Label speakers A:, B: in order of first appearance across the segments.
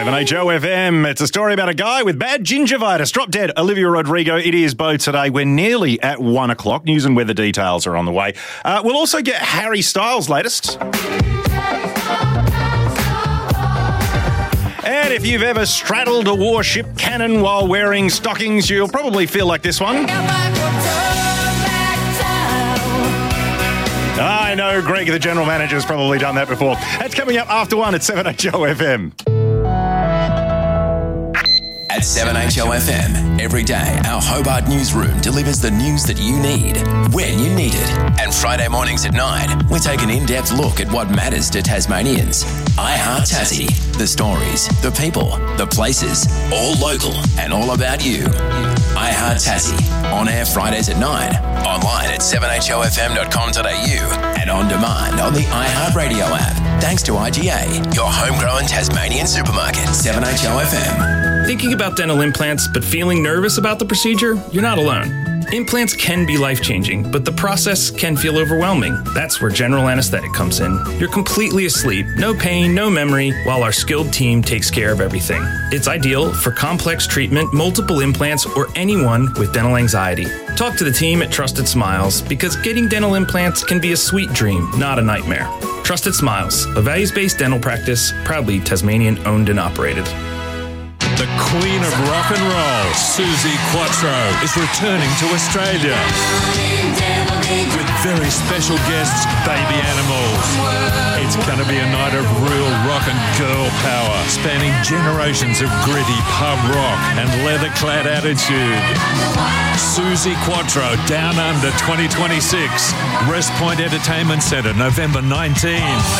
A: 7HOFM. It's a story about a guy with bad gingivitis. Drop dead. Olivia Rodrigo. It is Bo today. We're nearly at 1 o'clock. News and weather details are on the way. We'll also get Harry Styles' latest. And if you've ever straddled a warship cannon while wearing stockings, you'll probably feel like this one. I know Greg, the general manager, has probably done that before. That's coming up after 1 at 7HOFM.
B: At 7HOFM, every day our Hobart newsroom delivers the news that you need, when you need it. And Friday mornings at 9, we take an in-depth look at what matters to Tasmanians. I Heart Tassie, the stories, the people, the places, all local and all about you. I Heart Tassie, on air Fridays at 9, online at 7HOFM.com.au and on demand on the iHeartRadio app. Thanks to IGA, your homegrown Tasmanian supermarket. 7HOFM.
C: Thinking about dental implants but feeling nervous about the procedure? You're not alone. Implants can be life-changing, but the process can feel overwhelming. That's where general anesthetic comes in. You're completely asleep, no pain, no memory, while our skilled team takes care of everything. It's ideal for complex treatment, multiple implants, or anyone with dental anxiety. Talk to the team at Trusted Smiles, because getting dental implants can be a sweet dream, not a nightmare. Trusted Smiles, a values-based dental practice, proudly Tasmanian-owned and operated.
D: The Queen of Rock and Roll, Suzi Quatro, is returning to Australia with very special guests, Baby Animals. It's going to be a night of real rock and girl power, spanning generations of gritty pub rock and leather-clad attitude. Suzi Quatro, Down Under 2026, Rest Point Entertainment Centre, November 19.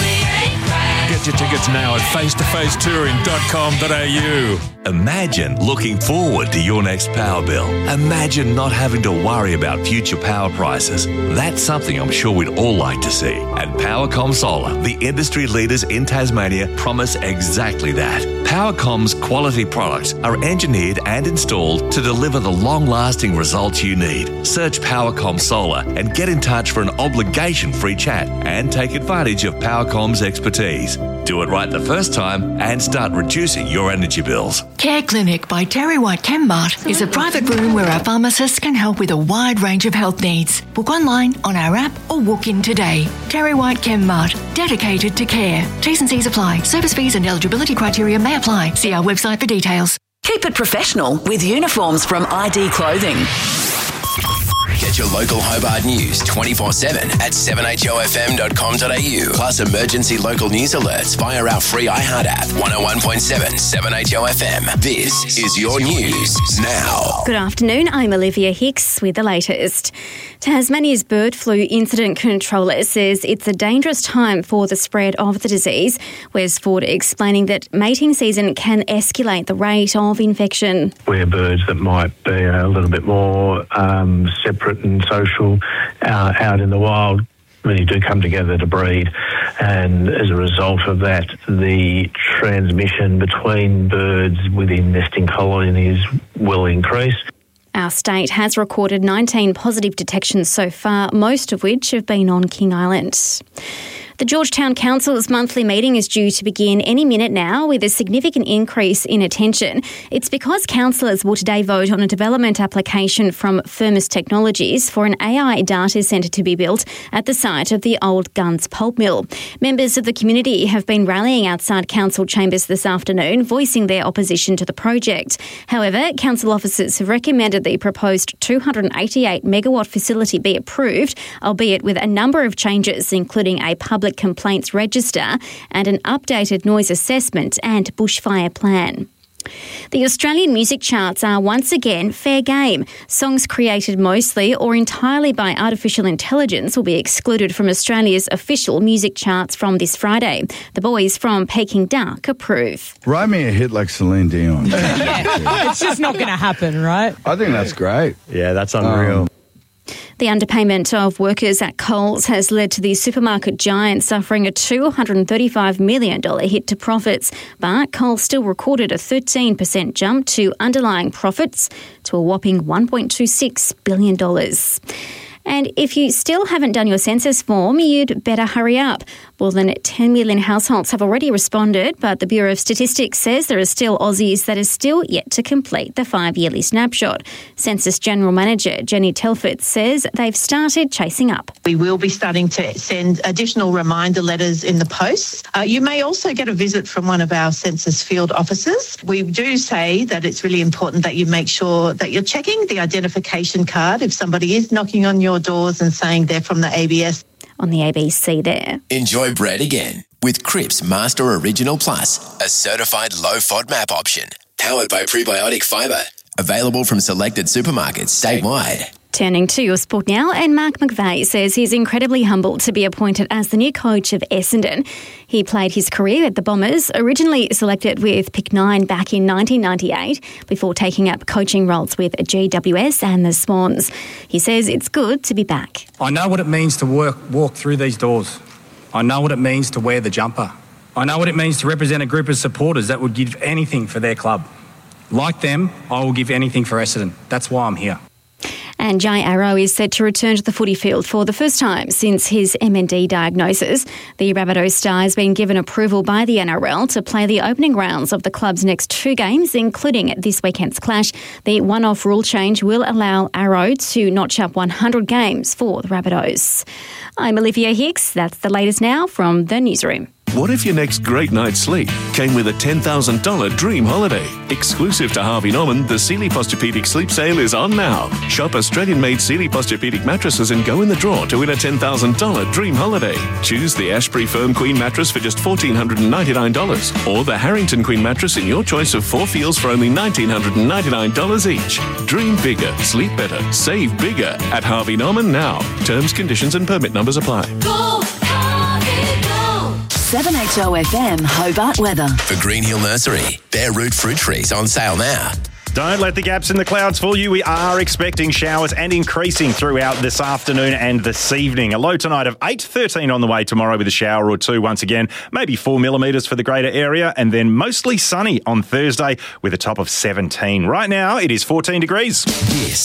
D: Get your tickets now at facetofacetouring.com.au.
E: Imagine looking forward to your next power bill. Imagine not having to worry about future power prices. That's something I'm sure we'd all like to see. And Powercom Solar, the industry leaders in Tasmania, promise exactly that. Powercom's quality products are engineered and installed to deliver the long-lasting results you need. Search Powercom Solar and get in touch for an obligation-free chat and take advantage of Powercom's expertise. Do it right the first time and start reducing your energy bills.
F: Care Clinic by Terry White Chemmart is a private room where our pharmacists can help with a wide range of health needs. Book online, on our app or walk in today. Terry White Chemmart, dedicated to care. T's and C's apply. Service fees and eligibility criteria may apply. See our website for details.
G: Keep it professional with uniforms from ID Clothing.
B: Get your local Hobart news 24/7 at 7HOFM.com.au. Plus emergency local news alerts via our free iHeart app. 101.7 7HOFM. This is your news now.
H: Good afternoon, I'm Olivia Hicks with the latest. Tasmania's bird flu incident controller says it's a dangerous time for the spread of the disease. Wes Ford explaining that mating season can escalate the rate of infection.
I: Where birds that might be a little bit more separate and social out in the wild really do come together to breed, and as a result of that, the transmission between birds within nesting colonies will increase.
H: Our state has recorded 19 positive detections so far, most of which have been on King Island. The Georgetown Council's monthly meeting is due to begin any minute now with a significant increase in attention. It's because councillors will today vote on a development application from Firmus Technologies for an AI data centre to be built at the site of the old Guns pulp mill. Members of the community have been rallying outside council chambers this afternoon, voicing their opposition to the project. However, council officers have recommended the proposed 288 megawatt facility be approved, albeit with a number of changes, including a public complaints register and an updated noise assessment and bushfire plan. The Australian music charts are once again fair game. Songs created mostly or entirely by artificial intelligence will be excluded from Australia's official music charts from this Friday. The boys from Peking Duck approve.
J: Write me a hit like Celine Dion.
K: It's just not going to happen, right?
J: I think that's great.
L: Yeah, that's unreal.
H: The underpayment of workers at Coles has led to the supermarket giant suffering a $235 million hit to profits, but Coles still recorded a 13% jump to underlying profits to a whopping $1.26 billion. And if you still haven't done your census form, you'd better hurry up. More than 10 million households have already responded, but the Bureau of Statistics says there are still Aussies that are still yet to complete the 5-yearly snapshot. Census General Manager Jenny Telford says they've started chasing up.
L: We will be starting to send additional reminder letters in the post. You may also get a visit from one of our census field officers. We do say that it's really important that you make sure that you're checking the identification card if somebody is knocking on your doors and saying they're from the ABS.
H: On the ABC there.
B: Enjoy bread again with Cripps Master Original Plus, a certified low FODMAP option, powered by prebiotic fibre. Available from selected supermarkets statewide.
H: Turning to your sport now, and Mark McVeigh says he's incredibly humbled to be appointed as the new coach of Essendon. He played his career at the Bombers, originally selected with Pick 9 back in 1998, before taking up coaching roles with GWS and the Swans. He says it's good to be back.
M: I know what it means to walk through these doors. I know what it means to wear the jumper. I know what it means to represent a group of supporters that would give anything for their club. Like them, I will give anything for Essendon. That's why I'm here.
H: And Jai Arrow is set to return to the footy field for the first time since his MND diagnosis. The Rabbitohs star has been given approval by the NRL to play the opening rounds of the club's next 2 games, including this weekend's clash. The one-off rule change will allow Arrow to notch up 100 games for the Rabbitohs. I'm Olivia Hicks. That's the latest now from the newsroom.
N: What if your next great night's sleep came with a $10,000 dream holiday? Exclusive to Harvey Norman, the Sealy Posturepedic Sleep Sale is on now. Shop Australian-made Sealy Posturepedic mattresses and go in the draw to win a $10,000 dream holiday. Choose the Ashbury Firm Queen mattress for just $1,499 or the Harrington Queen mattress in your choice of 4 feels for only $1,999 each. Dream bigger, sleep better, save bigger at Harvey Norman now. Terms, conditions and permit numbers apply.
G: Go, Harvey, go! 7HOFM Hobart weather.
B: For Green Hill Nursery, bare root fruit trees on sale now.
A: Don't let the gaps in the clouds fool you. We are expecting showers and increasing throughout this afternoon and this evening. A low tonight of 8, 13 on the way tomorrow with a shower or 2 once again. Maybe 4 millimetres for the greater area, and then mostly sunny on Thursday with a top of 17. Right now, it is 14 degrees.
B: Yes.